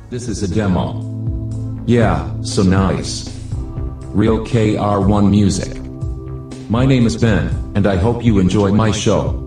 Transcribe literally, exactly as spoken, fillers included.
This is a demo. Yeah, so nice. Real K R one music. My name is Ben, and I hope you enjoy my show.